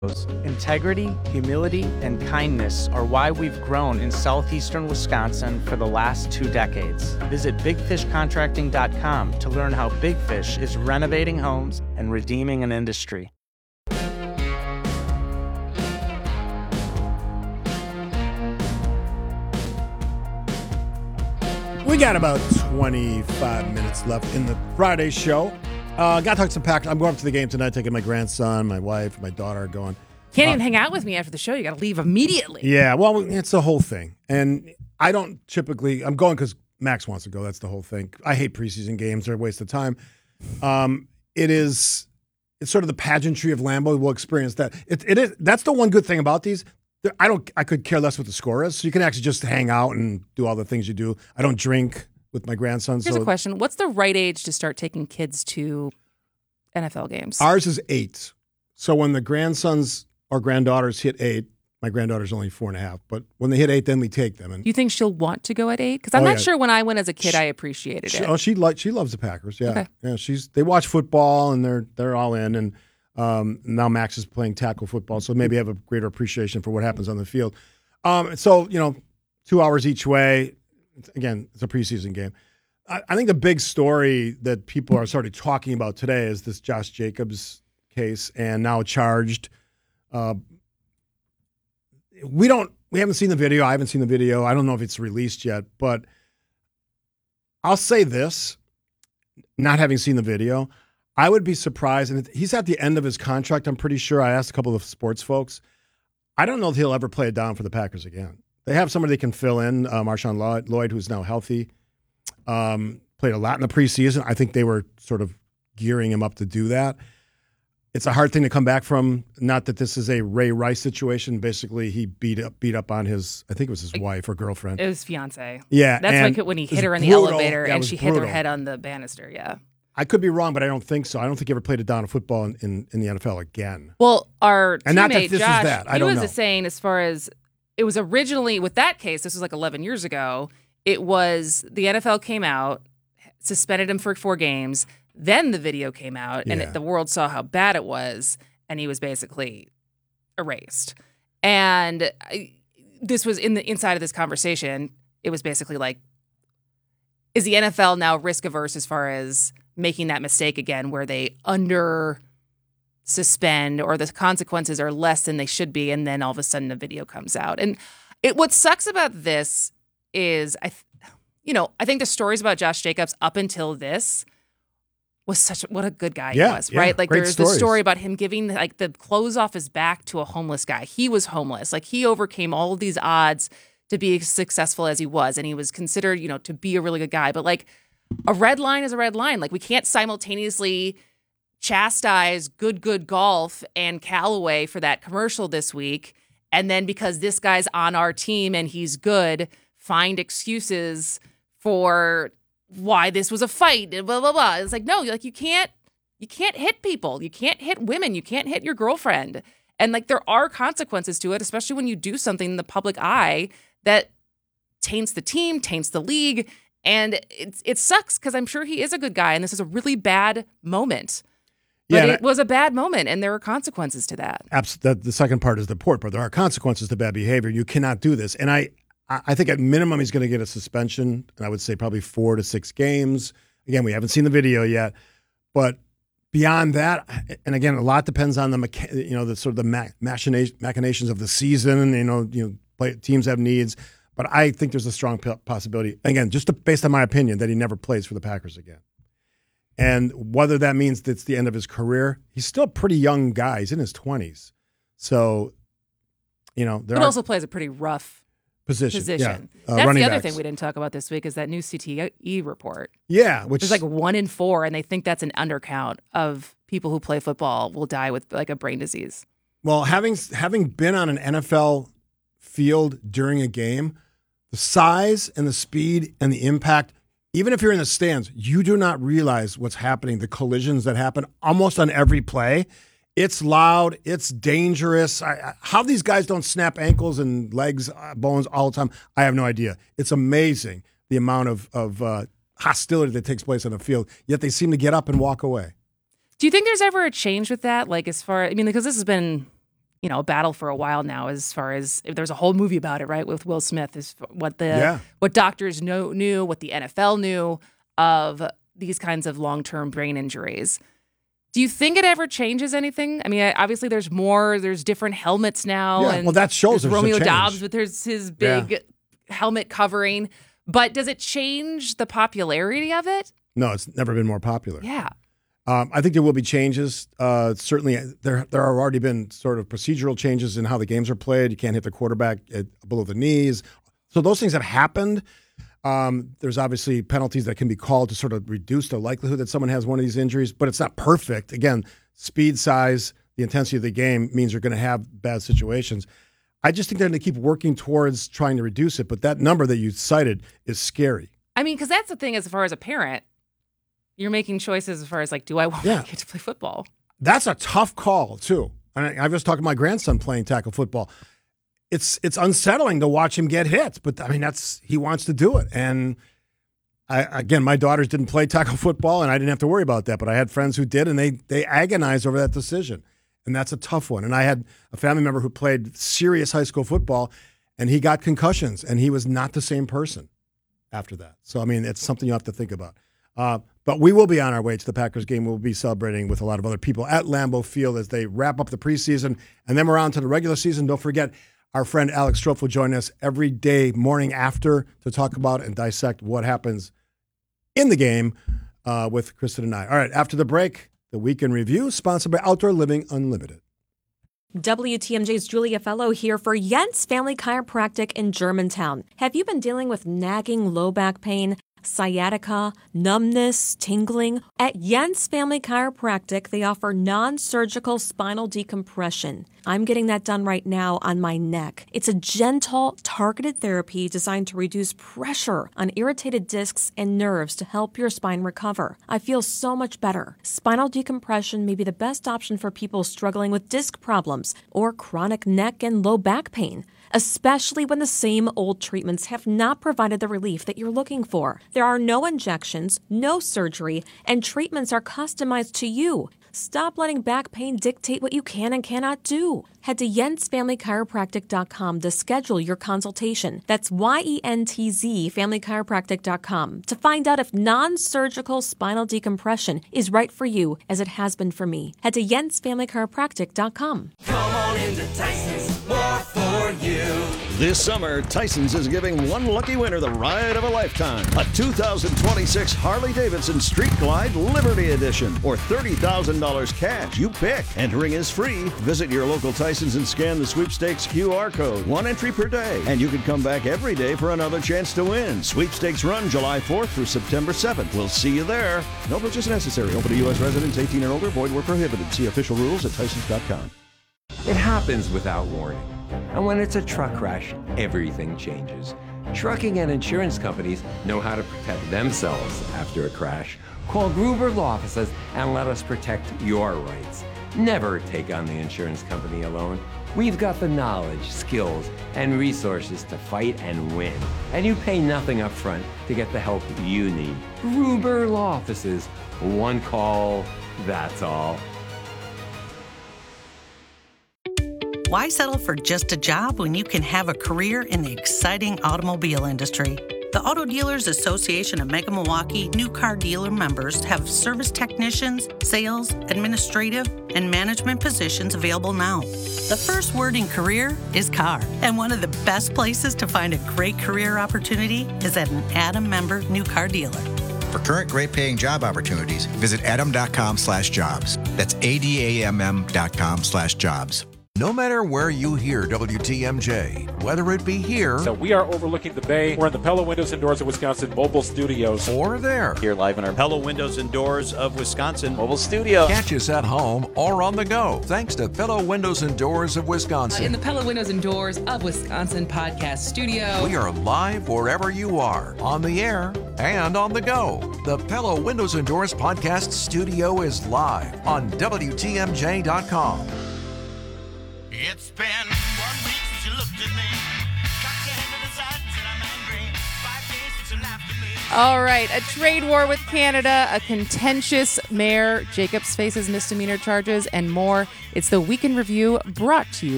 Integrity, humility, and kindness are why we've grown in southeastern Wisconsin for the last 2 decades. Visit bigfishcontracting.com to learn how Big Fish is renovating homes and redeeming an industry. We got about 25 minutes left in the Friday show. Got to talk some Packers. I'm going up to the game tonight, taking my grandson, my wife, my daughter are going. Can't even hang out with me after the show. You got to leave immediately. Yeah, well, it's the whole thing. And I don't typically, I'm going because Max wants to go. That's the whole thing. I hate preseason games. They're a waste of time. It's sort of the pageantry of Lambeau. We'll experience that. It is. That's the one good thing about these. I could care less what the score is. So you can actually just hang out and do all the things you do. I don't drink with my grandson. Here's a question. What's the right age to start taking kids to NFL games? Ours is 8. So when the grandsons or granddaughters hit 8, my granddaughter's only 4.5, but when they hit 8, then we take them. And do you think she'll want to go at 8? Because I'm not sure when I went as a kid, I appreciated it. She loves the Packers. Yeah, okay. Yeah. They watch football and they're all in. And now Max is playing tackle football, so maybe have a greater appreciation for what happens on the field. So 2 hours each way. Again, it's a preseason game. I think the big story that people are sort of talking about today is this Josh Jacobs case, and now charged. We haven't seen the video. I haven't seen the video. I don't know if it's released yet, but I'll say this, not having seen the video, I would be surprised, and he's at the end of his contract, I'm pretty sure. I asked a couple of sports folks. I don't know if he'll ever play it down for the Packers again. They have somebody they can fill in, Marshawn Lloyd, who's now healthy. Played a lot in the preseason. I think they were sort of gearing him up to do that. It's a hard thing to come back from. Not that this is a Ray Rice situation. Basically, he beat up on his, I think it was his wife or girlfriend. It was fiance. Yeah. That's like when he hit her in the elevator and she hit her head on the banister. Yeah. I could be wrong, but I don't think so. I don't think he ever played it down in football in the NFL again. Well, our and not that teammate this Josh, is that. I don't know. He was saying as far as it was originally with that case, this was like 11 years ago, it was the NFL came out, suspended him for 4 games. Then the video came out, and the world saw how bad it was, and he was basically erased. And this was inside of this conversation. It was basically like, is the NFL now risk averse as far as making that mistake again, where they under suspend or the consequences are less than they should be, and then all of a sudden a video comes out. And what sucks about this is, I think the stories about Josh Jacobs up until this was what a good guy he was, right? Like there's the story about him giving like the clothes off his back to a homeless guy. He was homeless. Like he overcame all of these odds to be as successful as he was. And he was considered, to be a really good guy. But like a red line is a red line. Like we can't simultaneously chastise good golf and Callaway for that commercial this week. And then because this guy's on our team and he's good, find excuses for why this was a fight, blah, blah, blah. It's like, no, like you can't hit people. You can't hit women. You can't hit your girlfriend. And like there are consequences to it, especially when you do something in the public eye that taints the team, taints the league. And it sucks because I'm sure he is a good guy. And this is a really bad moment. But it was a bad moment, and there are consequences to that. Absolutely. The second part is the important part. There are consequences to bad behavior. You cannot do this. And I think at minimum he's going to get a suspension, and I would say probably 4 to 6 games. Again, we haven't seen the video yet, but beyond that, and again, a lot depends on the sort of the machinations of the season. Teams have needs, but I think there's a strong possibility. Again, just based on my opinion, that he never plays for the Packers again. And whether that means that it's the end of his career, he's still a pretty young guy. He's in his 20s, so But also plays a pretty rough position. Yeah. That's the other thing we didn't talk about this week is that new CTE report. Yeah, which is like 1 in 4, and they think that's an undercount of people who play football will die with like a brain disease. Well, having been on an NFL field during a game, the size and the speed and the impact, even if you're in the stands, you do not realize what's happening, the collisions that happen almost on every play. It's loud. It's dangerous. How these guys don't snap ankles and legs, bones all the time, I have no idea. It's amazing the amount of hostility that takes place on the field, yet they seem to get up and walk away. Do you think there's ever a change with that? Like as far, because this has been a battle for a while now, as far as if there's a whole movie about it, right, with Will Smith, is what doctors knew, what the NFL knew of these kinds of long-term brain injuries. Do you think it ever changes anything? I mean, obviously there's different helmets now. Yeah, and well, that shows there's there's Romeo a change. Dobbs, but there's his big helmet covering. But does it change the popularity of it? No, it's never been more popular. Yeah. I think there will be changes. Certainly, there have already been sort of procedural changes in how the games are played. You can't hit the quarterback below the knees. So those things have happened. There's obviously penalties that can be called to sort of reduce the likelihood that someone has one of these injuries, but it's not perfect. Again, speed, size, the intensity of the game means you're going to have bad situations. I just think they're going to keep working towards trying to reduce it, but that number that you cited is scary. I mean, because that's the thing as far as a parent. You're making choices as far as, like, do I want my kid to play football? That's a tough call, too. I was talking to my grandson playing tackle football. It's unsettling to watch him get hit, but I mean, he wants to do it. And again, my daughters didn't play tackle football, and I didn't have to worry about that. But I had friends who did, and they agonized over that decision. And that's a tough one. And I had a family member who played serious high school football, and he got concussions, and he was not the same person after that. So, I mean, it's something you have to think about. But we will be on our way to the Packers game. We'll be celebrating with a lot of other people at Lambeau Field as they wrap up the preseason. And then we're on to the regular season. Don't forget, our friend Alex Strofe will join us every day morning after to talk about and dissect what happens in the game with Kristen and I. All right, after the break, the Week in Review, sponsored by Outdoor Living Unlimited. WTMJ's Julia Fellow here for Jens Family Chiropractic in Germantown. Have you been dealing with nagging low back pain, sciatica, numbness, tingling? At Jens Family Chiropractic, they offer non-surgical spinal decompression. I'm getting that done right now on my neck. It's a gentle, targeted therapy designed to reduce pressure on irritated discs and nerves to help your spine recover. I feel so much better. Spinal decompression may be the best option for people struggling with disc problems or chronic neck and low back pain, especially when the same old treatments have not provided the relief that you're looking for. There are no injections, no surgery, and treatments are customized to you. Stop letting back pain dictate what you can and cannot do. Head to jensfamilychiropractic.com to schedule your consultation. That's YENTZ familychiropractic.com to find out if non-surgical spinal decompression is right for you, as it has been for me. Head to jensfamilychiropractic.com. Come on into Tyson's, more for you. This summer, Tyson's is giving one lucky winner the ride of a lifetime. A 2026 Harley-Davidson Street Glide Liberty Edition, or $30,000 cash. You pick. Entering is free. Visit your local Tyson's and scan the sweepstakes QR code. One entry per day, and you can come back every day for another chance to win. Sweepstakes run July 4th through September 7th. We'll see you there. No purchase necessary. Open to U.S. residents 18 and older. Void where prohibited. See official rules at Tysons.com. It happens without warning. And when it's a truck crash, everything changes. Trucking and insurance companies know how to protect themselves after a crash. Call Gruber Law Offices and let us protect your rights. Never take on the insurance company alone. We've got the knowledge, skills, and resources to fight and win. And you pay nothing up front to get the help you need. Gruber Law Offices. One call, that's all. Why settle for just a job when you can have a career in the exciting automobile industry? The Auto Dealers Association of Mega Milwaukee new car dealer members have service technicians, sales, administrative, and management positions available now. The first word in career is car, and one of the best places to find a great career opportunity is at an Adam member new car dealer. For current great paying job opportunities, visit adam.com/jobs. That's ADAMM.com/jobs. No matter where you hear WTMJ, whether it be here. So we are overlooking the bay. We're in the Pella Windows and Doors of Wisconsin mobile studios. Or there. Here live in our Pella Windows and Doors of Wisconsin mobile studio. Catch us at home or on the go, thanks to Pella Windows and Doors of Wisconsin. In the Pella Windows and Doors of Wisconsin podcast studio. We are live wherever you are, on the air and on the go. The Pella Windows and Doors podcast studio is live on WTMJ.com. It's been 1 week since you looked at me. Cocked your head to the side and I'm angry. 5 days since you laughed at me. All right, a trade war with Canada, a contentious mayor, Jacobs faces misdemeanor charges, and more. It's the Week in Review, brought to you